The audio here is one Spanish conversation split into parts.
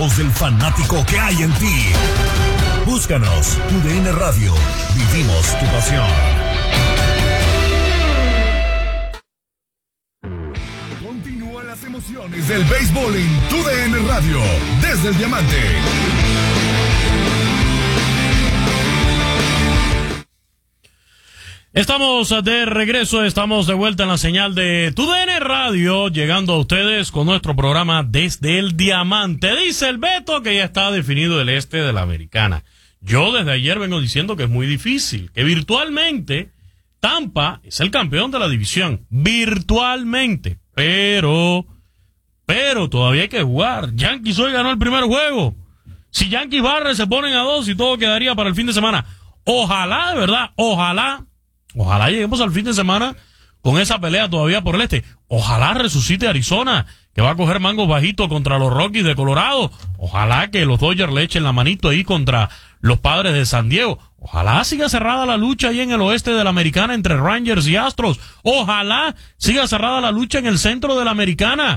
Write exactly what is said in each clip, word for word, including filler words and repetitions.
voz del fanático que hay en ti. Búscanos, U D N Radio. Vivimos tu pasión. Continúan las emociones del béisbol en U D N Radio. Desde el Diamante. Estamos de regreso, estamos de vuelta en la señal de Tu D N Radio, llegando a ustedes con nuestro programa Desde el Diamante. Dice el Beto que ya está definido el este de la Americana. Yo desde ayer vengo diciendo que es muy difícil, que virtualmente Tampa es el campeón de la división, virtualmente, pero, pero todavía hay que jugar. Yankees hoy ganó el primer juego. Si Yankees barre, se ponen a dos y todo quedaría para el fin de semana. Ojalá, de verdad, ojalá. Ojalá lleguemos al fin de semana con esa pelea todavía por el este. Ojalá resucite Arizona, que va a coger mangos bajitos contra los Rockies de Colorado. Ojalá que los Dodgers le echen la manito ahí contra los Padres de San Diego. Ojalá siga cerrada la lucha ahí en el oeste de la Americana entre Rangers y Astros. Ojalá siga cerrada la lucha en el centro de la Americana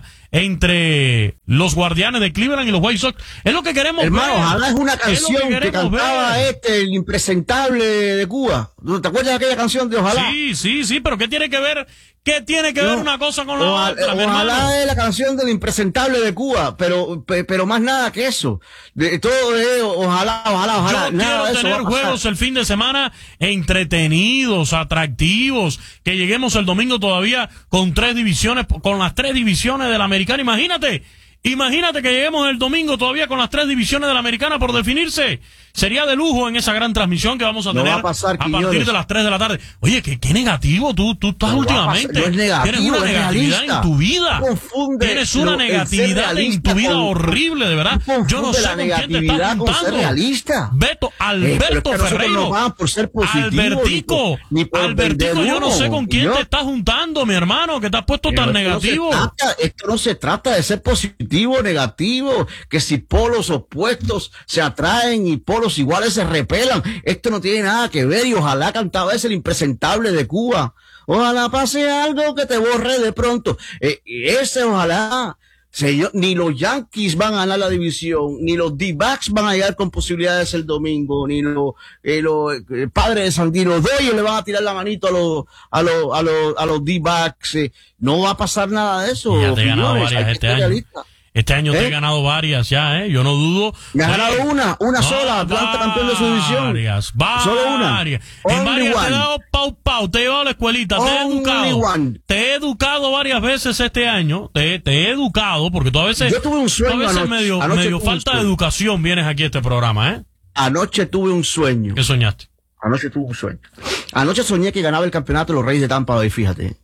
entre los Guardianes de Cleveland y los White Sox. Es lo que queremos Hermano, ver. ojalá es una canción es que, que cantaba ver. este, el impresentable de Cuba. ¿Te acuerdas de aquella canción de Ojalá? Sí, sí, sí, pero ¿qué tiene que ver? ¿Qué tiene que no, ver una cosa con la ojalá, otra, mi Ojalá hermano? es la canción del impresentable de Cuba, pero pero más nada que eso. De, todo es ojalá, ojalá, ojalá. Yo nada quiero de tener eso juegos el fin de semana entretenidos, atractivos, que lleguemos el domingo todavía con tres divisiones, con las tres divisiones de la Americana. Imagínate, imagínate que lleguemos el domingo todavía con las tres divisiones de la Americana por definirse. Sería de lujo en esa gran transmisión que vamos a no tener va a, pasar, a partir de las tres de la tarde. Oye, qué, qué negativo tú, tú estás no últimamente. No es negativo, tienes una es negatividad realista. en tu vida. Confunde tienes una lo, negatividad en tu vida con, horrible, de verdad. Yo no sé la con quién te estás negatividad con ser juntando. realista. Beto, Alberto eh, es que Ferreiro. No vamos por ser positivos, Albertico, ni por, ni por Albertico, yo no sé con quién yo, te estás juntando, mi hermano, que te has puesto Pero tan esto negativo. No trata, esto no se trata de ser positivo o negativo, que si polos opuestos se atraen y polos iguales se repelan. Esto no tiene nada que ver y ojalá cantaba ese el impresentable de Cuba. Ojalá pase algo que te borre de pronto. Eh, ese ojalá. Señor, ni los Yankees van a ganar la división, ni los D-backs van a llegar con posibilidades el domingo, ni los, eh, los eh, Padres de San Diego, los Dodgers le van a tirar la manito a los, a los, a los, a los D-backs. Eh. No va a pasar nada de eso. Ya te he ganado varias este año. Realista. Este año ¿Eh? te he ganado varias ya, ¿eh? Yo no dudo. Me has ganado una, una sola, Atlanta campeón de su división. Varias, varias. Solo una. En varias te he dado pau pau, te he llevado a la escuelita, te he educado. One. Te he educado varias veces este año, te, te he educado, porque tú a veces, Yo tuve un sueño tú a veces anoche, medio, anoche medio falta de educación vienes aquí a este programa, ¿eh? Anoche tuve un sueño. ¿Qué soñaste? Anoche tuve un sueño. Anoche soñé que ganaba el campeonato de los Reyes de Tampa Bay, fíjate.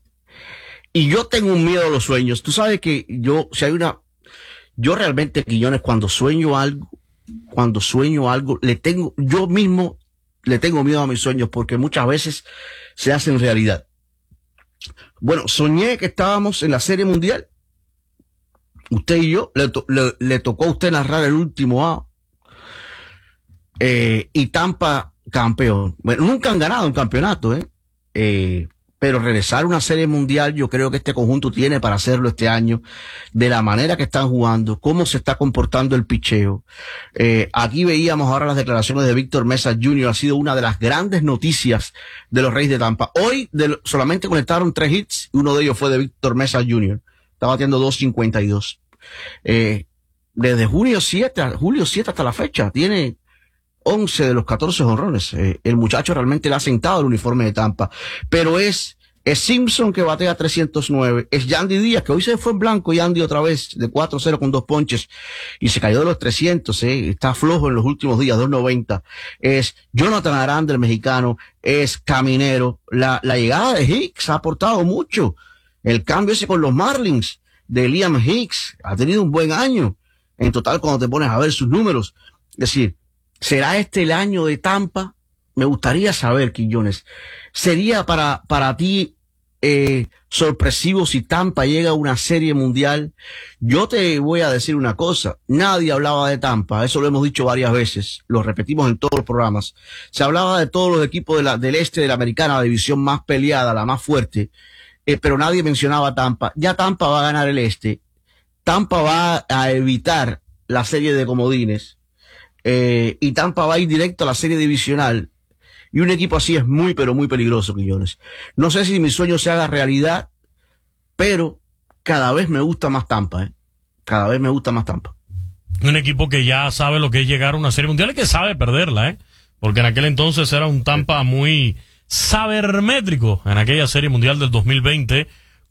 Y yo tengo un miedo a los sueños. Tú sabes que yo, si hay una... Yo realmente, Quiñones, cuando sueño algo, cuando sueño algo, le tengo, yo mismo le tengo miedo a mis sueños porque muchas veces se hacen realidad. Bueno, soñé que estábamos en la Serie Mundial. Usted y yo, le, to, le, le tocó a usted narrar el último A. Eh, y Tampa campeón. Bueno, nunca han ganado un campeonato, ¿eh? Eh, Pero regresar a una serie mundial, yo creo que este conjunto tiene para hacerlo este año, de la manera que están jugando, cómo se está comportando el picheo. Eh, aquí veíamos ahora las declaraciones de Víctor Mesa junior, ha sido una de las grandes noticias de los Reyes de Tampa. Hoy de, solamente conectaron tres hits, uno de ellos fue de Víctor Mesa junior Está batiendo dos cincuenta y dos. Eh, desde junio siete, julio siete hasta la fecha, tiene once de los catorce jonrones. Eh, el muchacho realmente le ha sentado el uniforme de Tampa. Pero es, es Simpson que batea trescientos nueve. Es Yandy Díaz, que hoy se fue en blanco, Yandy otra vez, de cuatro cero con dos ponches. Y se cayó de los trescientos, eh. Está flojo en los últimos días, dos noventa. Es Jonathan Aranda, el mexicano. Es Caminero. La, la llegada de Hicks ha aportado mucho. El cambio ese con los Marlins de Liam Hicks ha tenido un buen año. En total, cuando te pones a ver sus números. Es decir, ¿será este el año de Tampa? Me gustaría saber, Quiñones. ¿Sería para, para ti eh, sorpresivo si Tampa llega a una serie mundial? Yo te voy a decir una cosa. Nadie hablaba de Tampa. Eso lo hemos dicho varias veces. Lo repetimos en todos los programas. Se hablaba de todos los equipos de la, del este de la Americana, la división más peleada, la más fuerte. Eh, pero nadie mencionaba a Tampa. Ya Tampa va a ganar el este. Tampa va a evitar la serie de comodines, eh, y Tampa va a ir directo a la serie divisional, y un equipo así es muy, pero muy peligroso, Quiñones. No sé si mi sueño se haga realidad, pero cada vez me gusta más Tampa, ¿eh? Cada vez me gusta más Tampa. Un equipo que ya sabe lo que es llegar a una serie mundial y que sabe perderla, ¿eh? Porque en aquel entonces era un Tampa muy sabermétrico en aquella serie mundial del dos mil veinte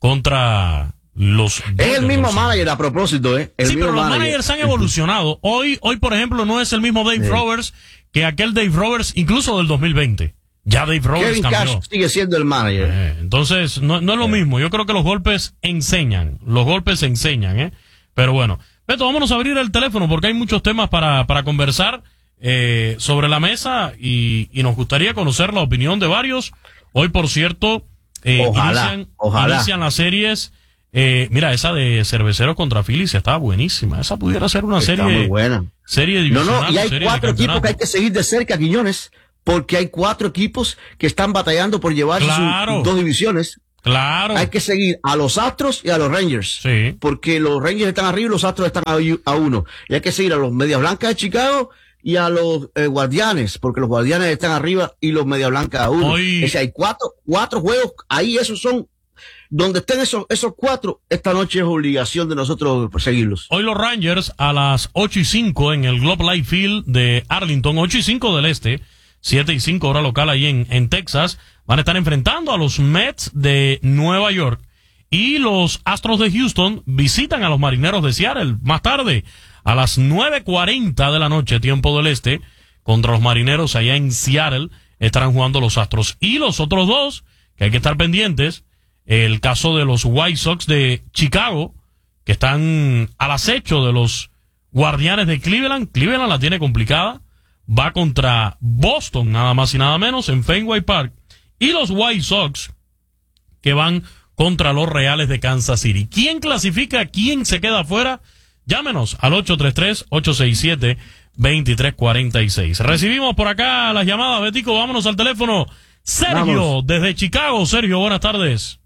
contra los... Es el mismo manager a propósito, ¿eh? El sí, mismo pero los manager. managers han evolucionado. Hoy, hoy, por ejemplo, no es el mismo Dave Sí. Roberts que aquel Dave Roberts, incluso del dos mil veinte. Ya Dave Roberts Kevin cambió. Cash sigue siendo el manager. Eh, entonces, no, no es lo Sí. mismo. Yo creo que los golpes enseñan. Los golpes enseñan, ¿eh? Pero bueno. Beto, vámonos a abrir el teléfono porque hay muchos temas para, para conversar eh, sobre la mesa y, y nos gustaría conocer la opinión de varios. Hoy, por cierto, eh, Ojalá, inician, ojalá. inician las series. Eh, mira, esa de Cerveceros contra Phillies estaba buenísima. Esa pudiera ser una Está serie, muy buena. serie No, divisional. no, y hay serie de cuatro equipos campeonato. que hay que seguir de cerca, Quiñones, porque hay cuatro equipos que están batallando por llevarse Claro. sus dos divisiones. Claro. Hay que seguir a los Astros y a los Rangers. Sí. Porque los Rangers están arriba y los Astros están a, a uno. Y hay que seguir a los Medias Blancas de Chicago y a los eh, Guardianes, porque los Guardianes están arriba y los Medias Blancas a uno. Hoy- Es decir, hay cuatro, cuatro juegos, ahí esos son, donde estén esos, esos cuatro, esta noche es obligación de nosotros seguirlos. Hoy los Rangers a las ocho y cinco en el Globe Life Field de Arlington, ocho y cinco del este, siete y cinco hora local ahí en, en Texas, van a estar enfrentando a los Mets de Nueva York. Y los Astros de Houston visitan a los Marineros de Seattle más tarde, a las nueve cuarenta de la noche, tiempo del este, contra los Marineros allá en Seattle, estarán jugando los Astros. Y los otros dos, que hay que estar pendientes, el caso de los White Sox de Chicago, que están al acecho de los Guardianes de Cleveland. Cleveland la tiene complicada, va contra Boston, nada más y nada menos, en Fenway Park. Y los White Sox, que van contra los Reales de Kansas City. ¿Quién clasifica? ¿Quién se queda afuera? Llámenos al ocho tres tres, ocho seis siete, dos tres cuatro seis. Recibimos por acá las llamadas, Betico, vámonos al teléfono. Sergio, Vamos. desde Chicago. Sergio, buenas tardes.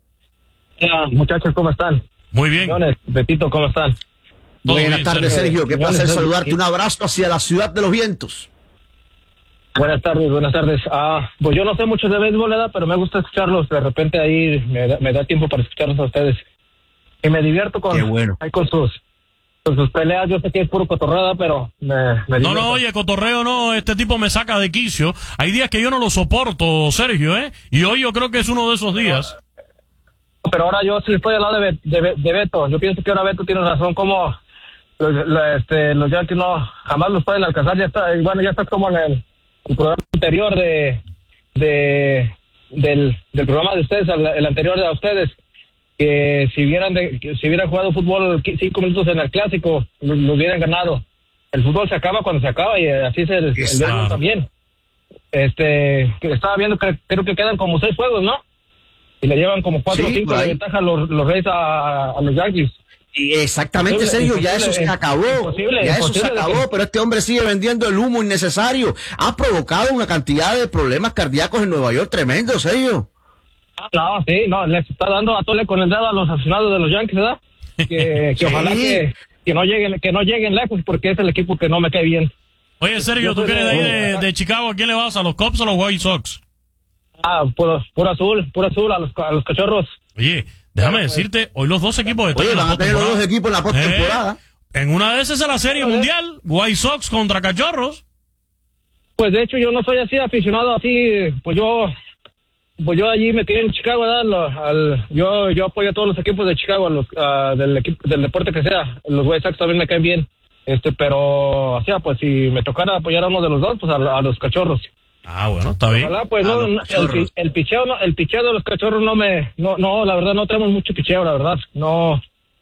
Hola, muchachos, ¿cómo están? Muy bien. Señores, Betito, ¿cómo están? Todo Buenas bien, tardes, Sergio. Sergio. Qué Buenas placer tardes. saludarte. Un abrazo hacia la ciudad de los vientos. Buenas tardes, buenas tardes. Ah, pues yo no sé mucho de béisbol, ¿verdad? Pero me gusta escucharlos. De repente ahí me da, me da tiempo para escucharlos a ustedes. Y me divierto con, Qué bueno. ahí con sus con sus peleas. Yo sé que es puro cotorrada, pero me, me No, divierto. no, oye, cotorreo no, este tipo me saca de quicio. Hay días que yo no lo soporto, Sergio, ¿eh? Y hoy yo creo que es uno de esos días. Pero ahora yo sí estoy al lado de, Be- de, Be- de Beto. Yo pienso que ahora Beto tiene razón, como los, la- este, los Yankees no, jamás los pueden alcanzar. Ya está, y bueno, ya está como en el, el programa anterior de, de del, del programa de ustedes, el, el anterior de a ustedes, que si hubieran de, que si hubieran jugado fútbol qui- cinco minutos en el clásico, lo, lo hubieran ganado. El fútbol se acaba cuando se acaba y así es el, el Exacto. béisbol también. Este, que estaba viendo que creo que quedan como seis juegos, ¿no? Y le llevan como cuatro o Sí, cinco por de ahí. ventaja a los, los Reyes a, a los Yankees. Y exactamente, Imposible, Sergio, ya eso se imposible, acabó. imposible, ya eso se imposible de acabó, que- pero este hombre sigue vendiendo el humo innecesario. Ha provocado una cantidad de problemas cardíacos en Nueva York tremendo, Sergio. Ah, no, sí, no, les está dando a tole con el dedo a los aficionados de los Yankees, ¿verdad? Que, que Sí. ojalá que, que no lleguen, que no lleguen lejos porque es el equipo que no me cae bien. Oye, Sergio, Yo tú soy que eres de ahí de- de, de Chicago, ¿a quién le vas? ¿A los Cubs o a los White Sox? Ah, puro, puro azul, puro azul a los, a los cachorros. Oye, déjame decirte, hoy los dos equipos están Oye, en la van a tener los dos postemporada. equipos en la postemporada. Eh, en una de esas es la Serie Mundial, White Sox contra Cachorros. Pues de hecho yo no soy así aficionado, así, pues yo, pues yo allí me crié en Chicago, ¿verdad? Lo- al- yo, yo apoyo a todos los equipos de Chicago, a los, ah, del equipo, del deporte que sea. Los White Sox también me caen bien, este, pero, o sea, pues si me tocara apoyar a uno de los dos, pues a, a los cachorros. Ah, bueno, está bien. Ojalá, pues A no, los no, el, cachorros. pi- el picheo, no, el picheo de los cachorros no me, no, no, la verdad no tenemos mucho picheo, la verdad, no,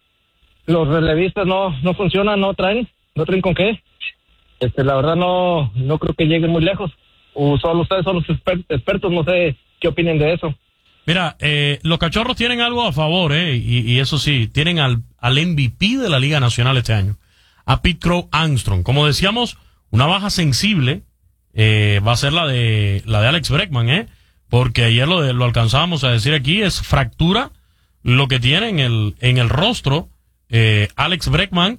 los relevistas no, no funcionan, no traen, no traen con qué. Este, la verdad no, no creo que lleguen muy lejos. O solo ustedes son los exper- expertos, no sé qué opinen de eso. Mira, eh, los Cachorros tienen algo a favor, ¿eh? Y, y eso sí, tienen al, al M V P de la Liga Nacional este año, a Pete Crow Armstrong. Como decíamos, una baja sensible eh, va a ser la de la de Alex Bregman, ¿eh? Porque ayer lo, de- lo alcanzábamos a decir aquí, es fractura lo que tiene en el, en el rostro eh, Alex Bregman.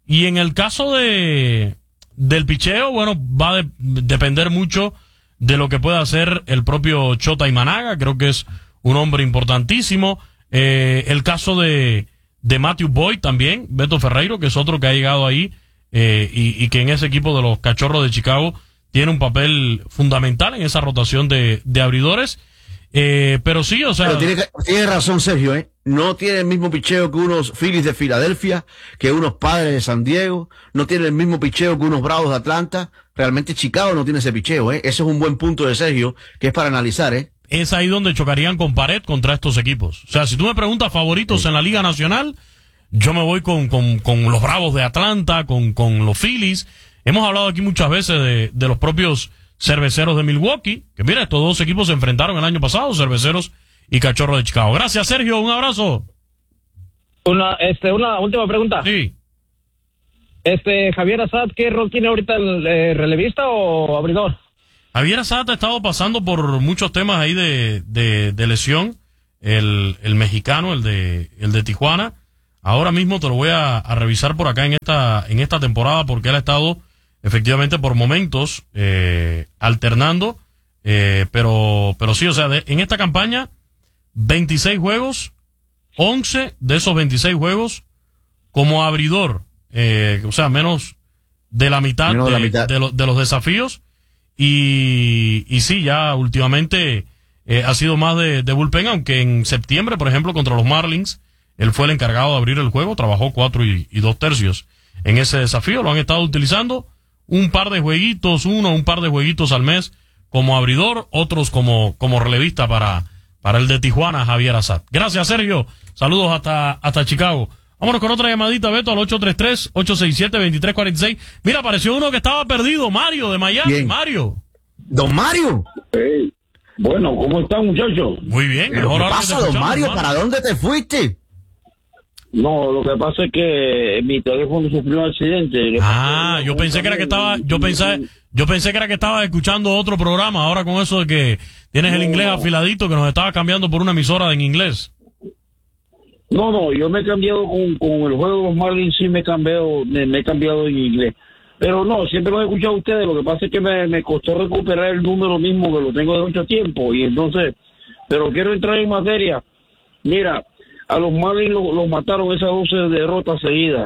Y en el caso de del picheo, bueno, va a de, depender mucho de lo que pueda hacer el propio Shota Imanaga. Creo que es un hombre importantísimo. Eh, el caso de, de Matthew Boyd también, Beto Ferreiro, que es otro que ha llegado ahí eh, y, y que en ese equipo de los Cachorros de Chicago tiene un papel fundamental en esa rotación de, de abridores. Eh, pero sí, o sea... Pero tiene, tiene razón Sergio, ¿eh? No tiene el mismo picheo que unos Phillies de Filadelfia, que unos Padres de San Diego, no tiene el mismo picheo que unos Bravos de Atlanta. Realmente Chicago no tiene ese picheo, ¿eh? Ese es un buen punto de Sergio, que es para analizar, ¿eh? Es ahí donde chocarían con pared contra estos equipos. O sea, si tú me preguntas favoritos sí. en la Liga Nacional, yo me voy con, con, con los Bravos de Atlanta, con, con los Phillies. Hemos hablado aquí muchas veces de, de los propios Cerveceros de Milwaukee, que mira, estos dos equipos se enfrentaron el año pasado, Cerveceros y Cachorros de Chicago. Gracias, Sergio, un abrazo. Una, este, una última pregunta. Sí. Este, Javier Assad, ¿qué rol tiene ahorita, el eh, relevista o abridor? Javier Assad ha estado pasando por muchos temas ahí de, de, de lesión, el, el mexicano, el de, el de Tijuana. Ahora mismo te lo voy a, a revisar por acá en esta, en esta temporada, porque él ha estado efectivamente por momentos eh, alternando, eh, pero pero sí, o sea, de, en esta campaña veintiséis juegos, once de esos veintiséis juegos como abridor, eh, o sea, menos de la mitad, de, la mitad. de, lo, de los desafíos, y, y sí, ya últimamente eh, ha sido más de, de bullpen, aunque en septiembre, por ejemplo, contra los Marlins, él fue el encargado de abrir el juego, trabajó cuatro y, y dos tercios en ese desafío, lo han estado utilizando un par de jueguitos, uno, un par de jueguitos al mes como abridor, otros como, como relevista para, para el de Tijuana, Javier Assad. Gracias, Sergio. Saludos hasta, hasta Chicago. Vámonos con otra llamadita, Beto, al ocho tres tres, ocho seis siete, dos tres cuatro seis. Mira, apareció uno que estaba perdido, Mario, de Miami. Bien. Mario. Don Mario. Hey. Bueno, ¿cómo están, muchachos? Muy bien. ¿Pero mejor qué ahora pasa, que te don escuchamos, Mario? hermano. ¿Para dónde te fuiste? No, lo que pasa es que mi teléfono sufrió un accidente. Ah, yo pensé que era que estaba, yo pensé, yo pensé que era que estabas escuchando otro programa, ahora con eso de que tienes el inglés afiladito, que nos estaba cambiando por una emisora en inglés. No, no, yo me he cambiado con, con el juego de los Marlins, sí me he cambiado, me, me he cambiado en inglés. Pero no, siempre lo he escuchado a ustedes, lo que pasa es que me, me costó recuperar el número mismo, que lo tengo de mucho tiempo, y entonces, pero quiero entrar en materia. Mira, a los Marlins los lo mataron esas doce derrotas seguidas.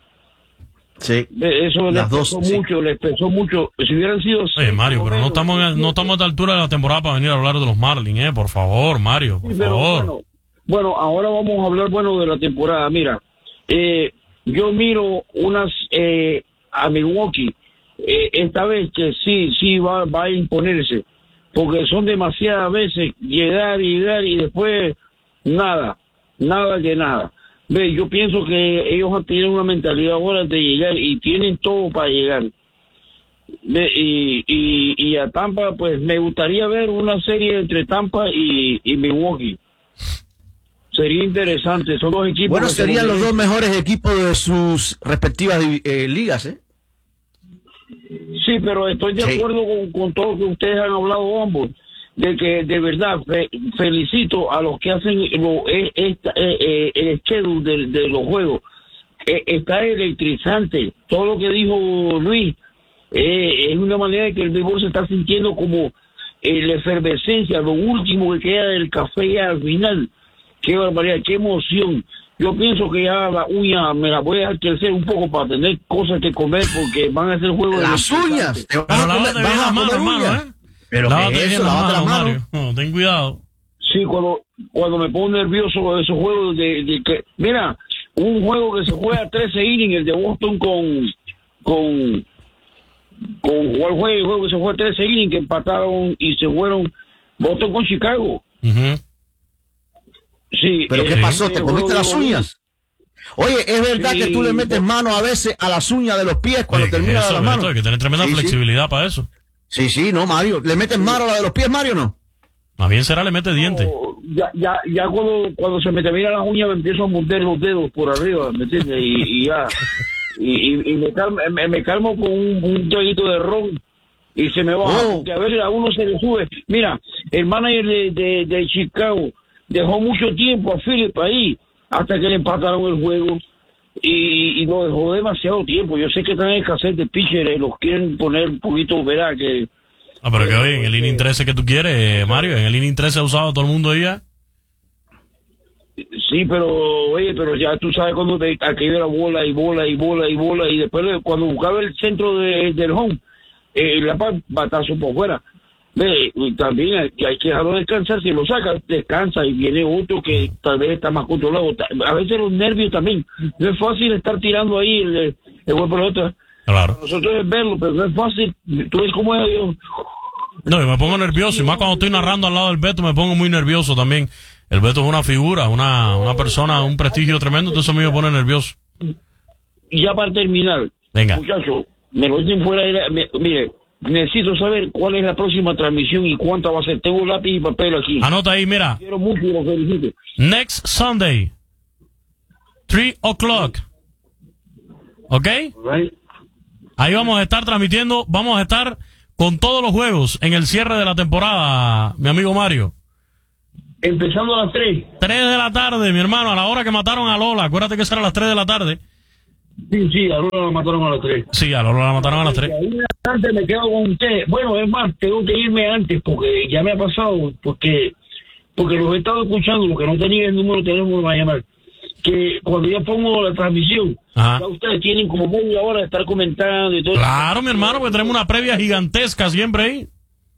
Sí. Eso les pesó dos, mucho, sí. les pesó mucho. Si hubieran sido... Oye, Mario, pero no estamos, en, no estamos a la altura de la temporada para venir a hablar de los Marlins, eh, por favor, Mario, por sí, pero, favor. Bueno, bueno, ahora vamos a hablar, bueno, de la temporada. Mira, eh, yo miro unas eh, a Milwaukee, eh, esta vez que sí, sí va, va a imponerse, porque son demasiadas veces llegar y llegar y después nada. Nada de nada. Ve, yo pienso que ellos tienen una mentalidad ahora de llegar y tienen todo para llegar. Ve, y, y, y a Tampa, pues me gustaría ver una serie entre Tampa y, y Milwaukee. Sería interesante. Son dos equipos. Bueno, serían los dos mejores equipos de sus respectivas eh, ligas, ¿eh? Sí, pero estoy de sí. acuerdo con, con todo lo que ustedes han hablado ambos. De que de verdad fe, felicito a los que hacen lo, eh, esta, eh, eh, el schedule de, de los juegos. Eh, está electrizante. Todo lo que dijo Luis eh, es una manera de que el béisbol se está sintiendo como eh, la efervescencia, lo último que queda del café ya al final. Qué barbaridad, qué emoción. Yo pienso que ya la uña me la voy a dejar crecer un poco para tener cosas que comer porque van a ser juegos de las uñas. Te vas Pero a comer, lávate bien vas las a manos, comer hermano, uñas. ¿eh? Pero Lávate ¿qué es bien eso? las Lávate las manos, manos. Mario. No, ten cuidado. Sí, cuando, cuando me pongo nervioso esos juegos de, de que, mira, un juego que se juega trece innings, el de Boston con, con, con, ¿cuál fue el juego que se juega trece innings, que empataron y se fueron Boston con Chicago? Uh-huh. Sí. ¿Pero eh, qué pasó? sí, ¿Te el comiste juego las de- uñas? Oye, ¿es verdad Sí, que tú le metes mano a veces a las uñas de los pies cuando Oye, ¿qué es terminas eso, las Beto? manos? Hay que tener tremenda Sí, sí. flexibilidad para eso. Sí, sí, no, Mario. ¿Le metes mano a la de los pies, Mario, o no? Más bien será le mete diente. No, ya, ya, ya cuando, cuando se me terminan las uñas me empiezo a morder los dedos por arriba, ¿me entiendes? Y, y ya. Y, y, y me, calmo, me, me calmo con un, un traguito de ron y se me baja. Oh. Porque a veces a uno se le sube. Mira, el manager de, de, de Chicago dejó mucho tiempo a Philip ahí hasta que le empataron el juego. y, y lo dejó demasiado tiempo. Yo sé que están en escasez de pitchers, los quieren poner un poquito, verá que... Ah, pero que oye, en el inning trece que tú quieres, Mario, en el inning trece ha usado todo el mundo ahí ya. Sí, pero, oye, pero ya tú sabes cuando te aquello era bola y bola y bola y bola, y después cuando buscaba el centro de, del home, eh, la batazo por fuera. Ve, y también hay, hay que dejarlo descansar, si lo saca, descansa y viene otro que tal vez está más controlado. A veces los nervios también, no es fácil estar tirando ahí el, el, el buen pelota. Claro. Nosotros es verlo, pero no es fácil, tú ves cómo es yo. No, y me pongo nervioso, y más cuando estoy narrando al lado del Beto me pongo muy nervioso también. El Beto es una figura, una, una persona, un prestigio tremendo, entonces a mí me pone nervioso. Y ya para terminar, venga, muchachos, me lo dicen fuera de la, me, mire, necesito saber cuál es la próxima transmisión y cuánta va a ser. Tengo lápiz y papel aquí. Anota ahí, mira. Quiero mucho y lo felicito. Next Sunday, three o'clock. ¿Ok? Right. Ahí vamos a estar transmitiendo, vamos a estar con todos los juegos en el cierre de la temporada, mi amigo Mario. Empezando a las tres. tres de la tarde, mi hermano, a la hora que mataron a Lola. Acuérdate que eso era a las tres de la tarde. Sí, sí, a Lola la mataron a las tres. Sí, a Lola la mataron a las tres. Y ahí antes me quedo con usted. Bueno, es más, tengo que irme antes porque ya me ha pasado, porque porque los he estado escuchando, porque no tenía el número de teléfono para llamar. Que cuando ya pongo la transmisión, Ajá. ya ustedes tienen como media hora de estar comentando y todo. Claro, mi hermano, porque tenemos una previa gigantesca siempre ahí.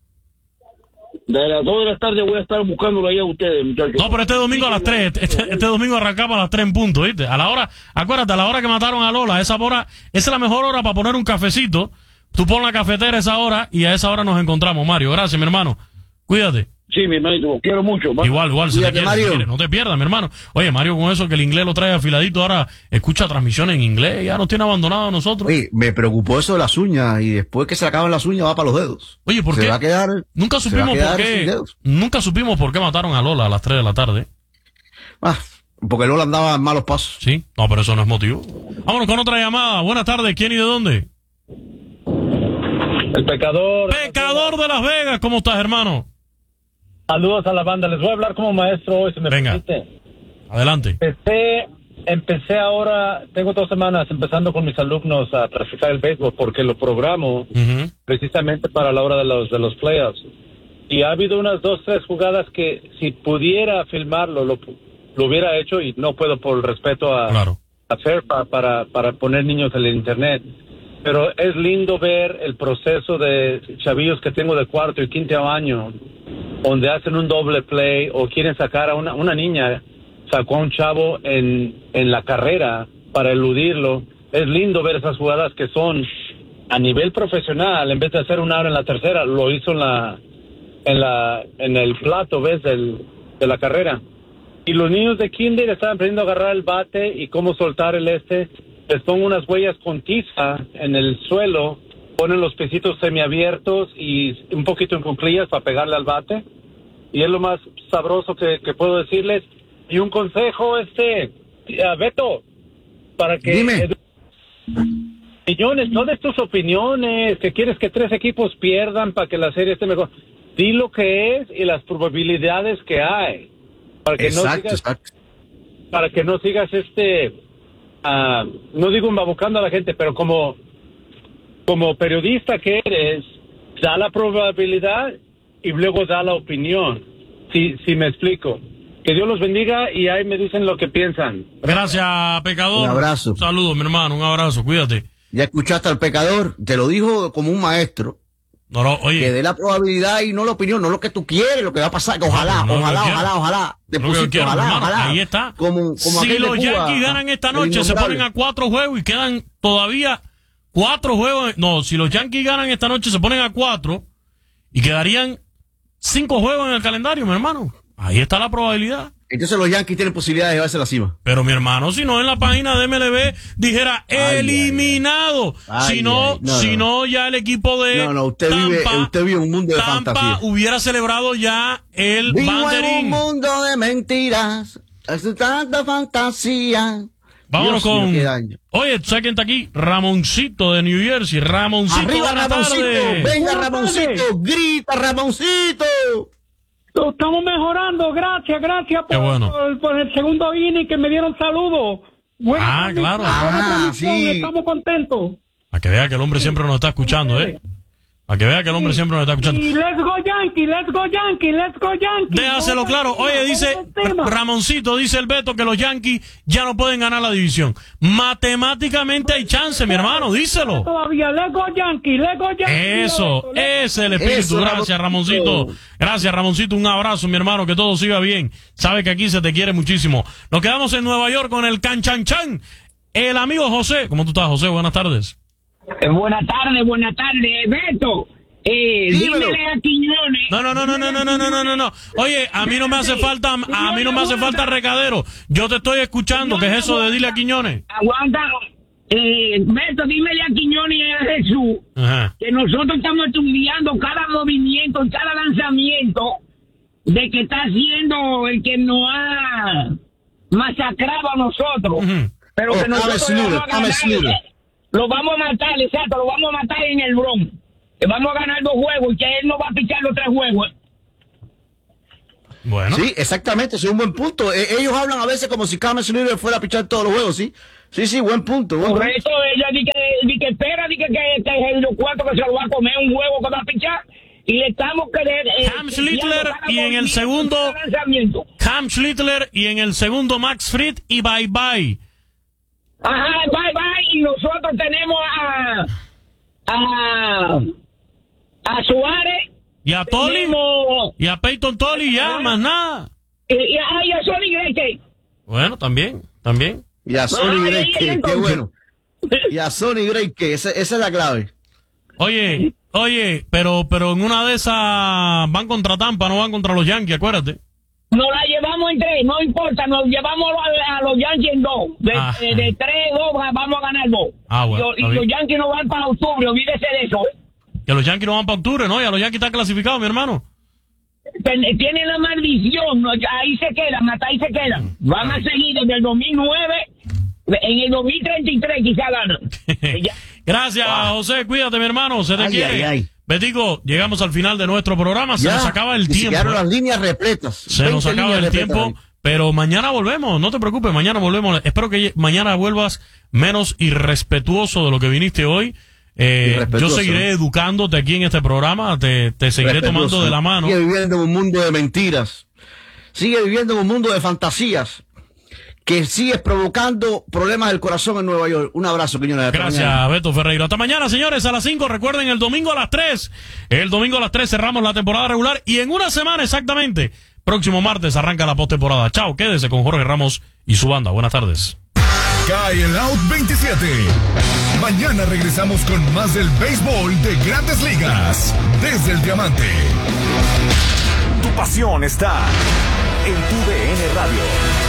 De las dos de la tarde voy a estar buscándolo ahí a ustedes, muchachos. No, pero este domingo a las tres, este, este domingo arrancamos a las tres en punto, ¿viste? A la hora, acuérdate, a la hora que mataron a Lola, esa hora, esa es la mejor hora para poner un cafecito. Tú pon la cafetera a esa hora y a esa hora nos encontramos, Mario. Gracias, mi hermano. Cuídate. Sí, mi hermanito, los quiero mucho. ¿Va? Igual, igual, si te Cuídate, quieres, si Mario. quieres, no te pierdas, mi hermano. Oye, Mario, con eso que el inglés lo trae afiladito, ahora escucha transmisiones en inglés, ya nos tiene abandonados a nosotros. Oye, me preocupó eso de las uñas y después que se le acaban las uñas va para los dedos. Oye, ¿por se qué? va a quedar, Nunca se va a supimos quedar por sin qué, dedos. nunca supimos por qué mataron a Lola a las tres de la tarde. Ah, porque Lola andaba en malos pasos. Sí, no, pero eso no es motivo. Vámonos con otra llamada. Buenas tardes, ¿quién y de dónde? El pecador. Pecador de Las Vegas, ¿cómo estás, hermano? Saludos a la banda. Les voy a hablar como maestro hoy, si me Venga. permite. Adelante. Empecé, empecé ahora, tengo dos semanas empezando con mis alumnos a practicar el béisbol porque lo programo Ujú. precisamente para la hora de los de los playoffs. Y ha habido unas dos, tres jugadas que si pudiera filmarlo, lo, lo hubiera hecho y no puedo por respeto a, Claro. a FERPA para, para poner niños en el internet. Pero es lindo ver el proceso de chavillos que tengo de cuarto y quinto año, donde hacen un doble play o quieren sacar a una, una niña, sacó a un chavo en, en la carrera para eludirlo. Es lindo ver esas jugadas que son a nivel profesional, en vez de hacer una hora en la tercera, lo hizo en la en la en el plato, ¿ves? Del, de la carrera. Y los niños de kinder están aprendiendo a agarrar el bate y cómo soltar el este. Les pongo unas huellas con tiza en el suelo, ponen los piecitos semiabiertos y un poquito en cuclillas para pegarle al bate. Y es lo más sabroso que, que puedo decirles. Y un consejo, este, uh, Beto, para que... Dime. Millones, no des tus opiniones, que quieres que tres equipos pierdan para que la serie esté mejor. Di lo que es y las probabilidades que hay. Para que Exacto, no sigas, exacto. para que no sigas este... Uh, no digo embaucando a la gente, pero como, como periodista que eres, da la probabilidad y luego da la opinión. Si, si me explico. Que Dios los bendiga y ahí me dicen lo que piensan. Gracias, pecador. Un abrazo. Saludos, mi hermano, un abrazo, cuídate. Ya escuchaste al pecador, te lo dijo como un maestro, No, no, que oye, dé la probabilidad y no la opinión, no lo que tú quieres, lo que va a pasar, que ojalá, No, no, ojalá, no quiero. ojalá, ojalá, te lo que yo pusiste, quiero, ojalá, hermano, ojalá. ahí está. Como, como si aquel de los Cuba, Yankees ganan esta el noche, se innombrable. ponen a cuatro juegos y quedan todavía cuatro juegos. No, si los Yankees ganan esta noche, se ponen a cuatro y quedarían cinco juegos en el calendario, mi hermano. Ahí está la probabilidad. Entonces los Yankees tienen posibilidad de llevarse la cima. Pero mi hermano, si no en la página de M L B dijera Ay, eliminado, ay, ay. si no, Ay, no, si no. no ya el equipo de No, no, usted Tampa, vive, usted vive un mundo de Tampa fantasía. hubiera celebrado ya el Vivo en un banderín. mundo de mentiras, es tanta fantasía. Vámonos Dios mío, con. qué daño. Oye, ¿tú sabes quién está aquí? Ramoncito de New Jersey. Ramoncito, Arriba buenas Ramoncito, tardes. venga Buenas Ramoncito, tardes. grita Ramoncito. Lo estamos mejorando, gracias, gracias Qué por, bueno. por, por el segundo inning que me dieron saludos. Buena ah, claro. Ah, sí. Estamos contentos. A que vea que el hombre siempre nos está escuchando, ¿eh? A que vea que el hombre siempre nos está escuchando. Y let's go Yankee, let's go Yankee, let's go Yankee. Déjaselo claro. Oye, dice Ramoncito, dice el Beto que los Yankees ya no pueden ganar la división. Matemáticamente hay chance, mi hermano, díselo. Todavía, let's go Yankee, let's go Yankee. Eso, ese es el espíritu. Eso, gracias, Ramoncito. Gracias, Ramoncito. Un abrazo, mi hermano, que todo siga bien. Sabe que aquí se te quiere muchísimo. Nos quedamos en Nueva York con el Canchanchan. El amigo José. ¿Cómo tú estás, José? Buenas tardes. Eh, buenas tardes, buenas tardes, Beto. Eh, dímele a Quiñones. No, no, no, no, no, no, no, no, no, no. Oye, a mí no me hace falta, a mí no me hace falta recadero. Yo te estoy escuchando. ¿Qué es eso de dile a Quiñones? Aguanta. Eh, Beto, dímele a Quiñones y a Jesús. Ajá. Que nosotros estamos estudiando cada movimiento y cada lanzamiento de que está haciendo el que nos ha masacrado a nosotros. Uh-huh. Pero que oh, nosotros lo vamos, a ganar, lo vamos a matar, exacto, lo vamos a matar en el Bronx. Vamos a ganar dos juegos y que él no va a pichar los tres juegos. Bueno. Sí, exactamente, es un buen punto. Eh, ellos hablan a veces como si James Miller fuera a pichar todos los juegos, ¿sí? Sí, sí, buen punto. Buen Por eso ella dice que, di que espera, dice que, que, que es los cuatro que se lo va a comer un huevo que va a pichar. Y estamos que... Eh, Cam Schlittler y en el segundo... Cam Schlittler y en el segundo Max Fried y bye bye. Ajá, bye bye. Y nosotros tenemos a... A... A Suárez. Y a Tolly. Tenemos, y a Peyton Tolly, ya, más nada. Y, y, a, y a Sonny Gray. Bueno, también, también. Y a Sonny Gray, qué bueno. Y a Sonny Gray, que esa, esa es la clave. Oye, oye, pero, pero en una de esas van contra Tampa, no van contra los Yankees, acuérdate. Nos la llevamos en tres, no importa, nos llevamos a, a los Yankees en dos. De, ah, de, de tres, dos, vamos a ganar dos. Ah, bueno, y, y los Yankees no van para octubre, olvídese de eso. Que los Yankees no van para octubre, ¿no? Ya los Yankees están clasificados, mi hermano. Tienen la maldición, ¿no? Ahí se quedan, hasta ahí se quedan. Van a seguir desde el dos mil nueve, en el dos mil treinta y tres quizá ganan. Gracias, wow. José, cuídate, mi hermano, se te ay, quiere. Ay, ay. Betico, llegamos al final de nuestro programa, se ya, nos acaba el tiempo. Se quedaron las líneas repletas. Se nos acaba el tiempo, pero mañana volvemos, no te preocupes, mañana volvemos. Espero que mañana vuelvas menos irrespetuoso de lo que viniste hoy. Eh, yo seguiré educándote aquí en este programa, te, te seguiré tomando de la mano. Sigue viviendo en un mundo de mentiras, sigue viviendo en un mundo de fantasías, que sigues provocando problemas del corazón en Nueva York. Un abrazo, Quiñones. Gracias, mañana. Beto Ferreira. Hasta mañana, señores, a las cinco. Recuerden, el domingo a las tres. El domingo a las tres cerramos la temporada regular y en una semana exactamente, próximo martes, arranca la postemporada. Chao, quédese con Jorge Ramos y su banda. Buenas tardes. Cae el Out veintisiete. Mañana regresamos con más del béisbol de Grandes Ligas. Desde el Diamante. Tu pasión está en tu D N Radio.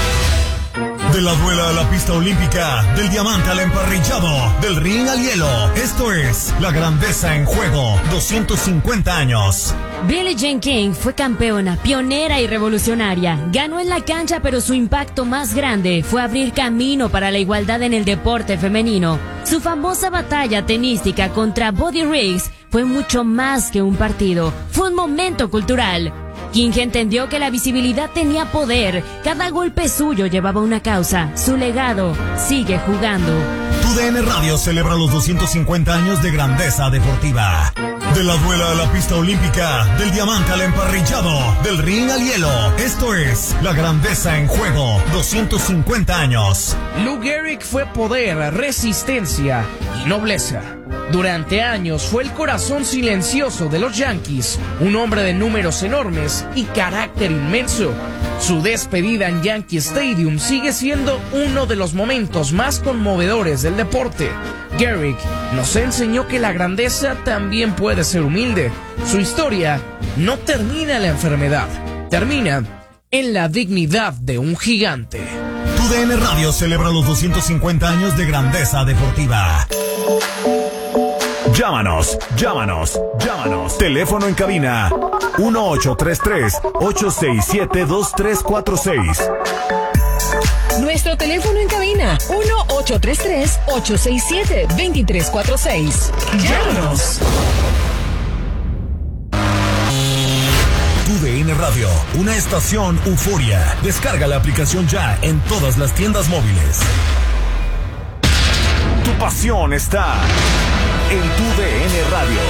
De la duela a la pista olímpica, del diamante al emparrillado, del ring al hielo. Esto es La Grandeza en Juego, doscientos cincuenta años. Billie Jean King fue campeona, pionera y revolucionaria. Ganó en la cancha, pero su impacto más grande fue abrir camino para la igualdad en el deporte femenino. Su famosa batalla tenística contra Buddy Riggs fue mucho más que un partido, fue un momento cultural. King entendió que la visibilidad tenía poder, cada golpe suyo llevaba una causa, su legado sigue jugando. Tu D N Radio celebra los doscientos cincuenta años de grandeza deportiva. De la duela a la pista olímpica, del diamante al emparrillado, del ring al hielo. Esto es La Grandeza en Juego, doscientos cincuenta años. Lou Gehrig fue poder, resistencia y nobleza. Durante años fue el corazón silencioso de los Yankees, un hombre de números enormes y carácter inmenso. Su despedida en Yankee Stadium sigue siendo uno de los momentos más conmovedores del deporte. Gehrig nos enseñó que la grandeza también puede ser humilde. Su historia no termina en la enfermedad, termina en la dignidad de un gigante. Tu D N Radio celebra los doscientos cincuenta años de grandeza deportiva. Llámanos, llámanos, llámanos. Teléfono en cabina uno ocho tres tres, ocho seis siete, dos tres cuatro seis. Nuestro teléfono en cabina uno ocho tres tres, ocho seis siete, dos tres cuatro seis. Llámanos. Tu D N Radio, una estación euforia. Descarga la aplicación ya en todas las tiendas móviles. pasión está en Tu D N Radio.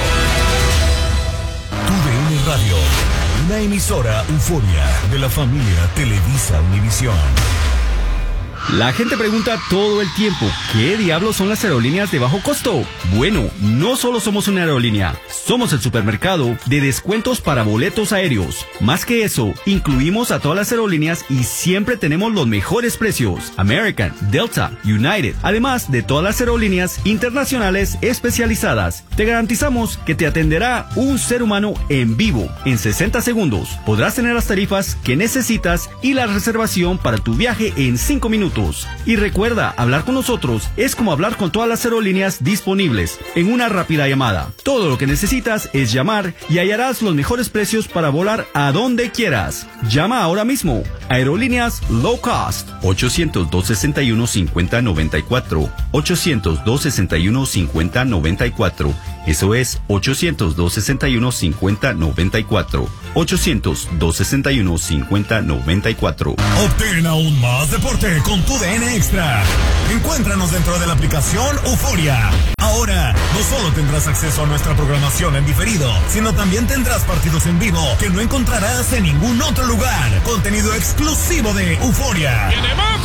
Tu D N Radio, una emisora Euforia de la familia Televisa Univisión. La gente pregunta todo el tiempo, ¿qué diablos son las aerolíneas de bajo costo? Bueno, no solo somos una aerolínea, somos el supermercado de descuentos para boletos aéreos. Más que eso, incluimos a todas las aerolíneas y siempre tenemos los mejores precios. American, Delta, United, además de todas las aerolíneas internacionales especializadas. Te garantizamos que te atenderá un ser humano en vivo en sesenta segundos. Podrás tener las tarifas que necesitas y la reservación para tu viaje en cinco minutos. Y recuerda, hablar con nosotros es como hablar con todas las aerolíneas disponibles en una rápida llamada. Todo lo que necesitas es llamar y hallarás los mejores precios para volar a donde quieras. Llama ahora mismo. Aerolíneas Low Cost. ochocientos, dos sesenta y uno, cincuenta noventa y cuatro. ochocientos, dos sesenta y uno, cincuenta noventa y cuatro. Eso es ochocientos, dos sesenta y uno, cincuenta noventa y cuatro. ochocientos, dos sesenta y uno, cincuenta noventa y cuatro. Obtén aún más deporte con Tu D N Extra. Encuéntranos dentro de la aplicación Euforia. Ahora, no solo tendrás acceso a nuestra programación en diferido, sino también tendrás partidos en vivo que no encontrarás en ningún otro lugar. Contenido exclusivo de Euforia. ¡Tiene más!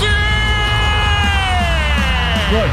¡Gol!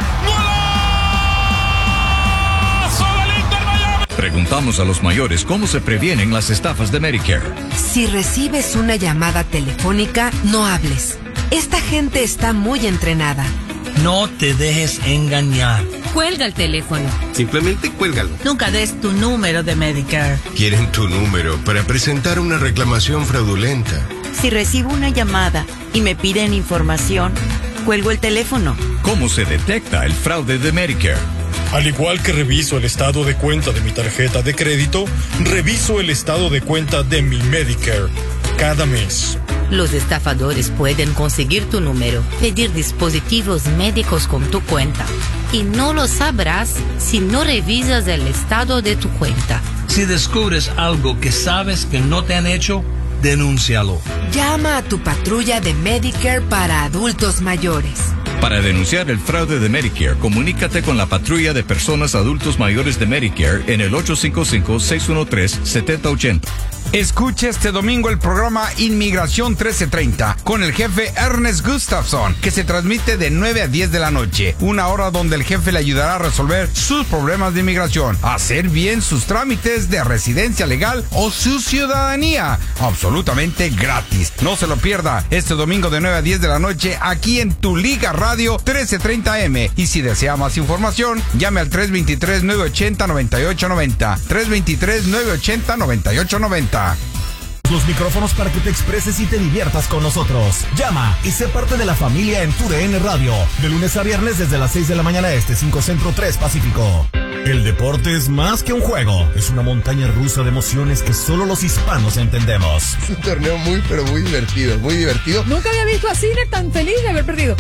Preguntamos a los mayores cómo se previenen las estafas de Medicare. Si recibes una llamada telefónica, no hables. Esta gente está muy entrenada. No te dejes engañar. Cuelga el teléfono. Simplemente cuélgalo. Nunca des tu número de Medicare. Quieren tu número para presentar una reclamación fraudulenta. Si recibo una llamada y me piden información, cuelgo el teléfono. ¿Cómo se detecta el fraude de Medicare? Al igual que reviso el estado de cuenta de mi tarjeta de crédito, reviso el estado de cuenta de mi Medicare cada mes. Los estafadores pueden conseguir tu número, pedir dispositivos médicos con tu cuenta. Y no lo sabrás si no revisas el estado de tu cuenta. Si descubres algo que sabes que no te han hecho, denúncialo. Llama a tu patrulla de Medicare para adultos mayores. Para denunciar el fraude de Medicare, comunícate con la patrulla de personas adultos mayores de Medicare en el ocho cinco cinco, seis uno tres, siete cero ocho cero. Escuche este domingo el programa Inmigración trece treinta con el jefe Ernest Gustafson, que se transmite de nueve a diez de la noche, una hora donde el jefe le ayudará a resolver sus problemas de inmigración, a hacer bien sus trámites de residencia legal o su ciudadanía, absolutamente gratis. No se lo pierda este domingo de nueve a diez de la noche aquí en Tu Liga Radio trece treinta eme. Y si desea más información, llame al tres dos tres, nueve ocho cero, nueve ocho nueve cero, tres dos tres, nueve ocho cero, nueve ocho nueve cero. Los micrófonos para que te expreses y te diviertas con nosotros. Llama y sé parte de la familia en Tu D N Radio. De lunes a viernes desde las seis de la mañana este, cinco Centro, tres Pacífico. El deporte es más que un juego. Es una montaña rusa de emociones que solo los hispanos entendemos. Es un torneo muy, pero muy divertido. Muy divertido. Nunca había visto a Cine tan feliz de haber perdido.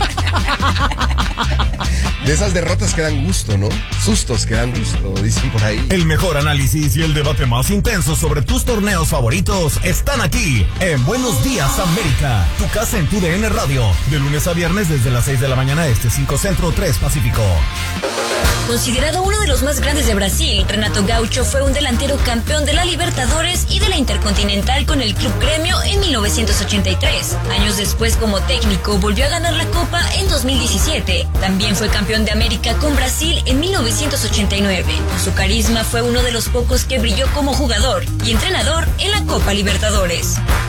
De esas derrotas que dan gusto, ¿no? Sustos que dan gusto, dicen por ahí. El mejor análisis y el debate más intenso sobre tus torneos favoritos están aquí en Buenos Días América. Tu casa en Tu D N Radio. De lunes a viernes desde las seis de la mañana este, cinco Centro, tres Pacífico. Considerado uno de los más grandes de Brasil, Renato Gaucho fue un delantero campeón de la Libertadores y de la Intercontinental con el Club Gremio en mil novecientos ochenta y tres. Años después, como técnico, volvió a ganar la Copa en dos mil diecisiete. También fue campeón de América con Brasil en mil novecientos ochenta y nueve. Por su carisma fue uno de los pocos que brilló como jugador y entrenador en la Copa Libertadores.